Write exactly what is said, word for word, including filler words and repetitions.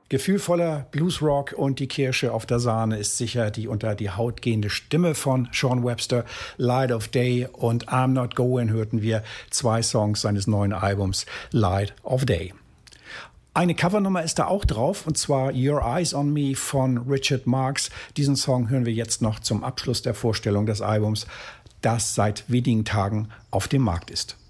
Gefühlvoller Bluesrock und die Kirsche auf der Sahne ist sicher die unter die Haut gehende Stimme von Sean Webster. Light of Day und I'm Not Going hörten wir, zwei Songs seines neuen Albums Light of Day. Eine Covernummer ist da auch drauf, und zwar Your Eyes on Me von Richard Marx. Diesen Song hören wir jetzt noch zum Abschluss der Vorstellung des Albums, das seit wenigen Tagen auf dem Markt ist.